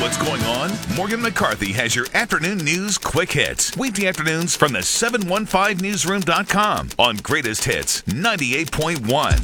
what's going on? Morgan McCarthy has your afternoon news quick hits. Weekday afternoons from the 715newsroom.com on Greatest Hits 98.1.